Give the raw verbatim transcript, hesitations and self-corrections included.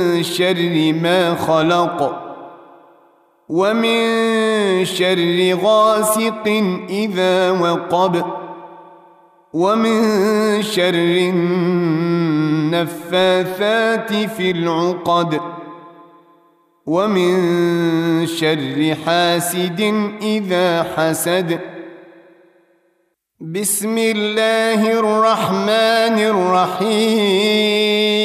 شر ما خلق ومن شر غاسق إذا وقب ومن شر النفاثات في العقد ومن شر حاسد إذا حسد. بسم الله الرحمن الرحيم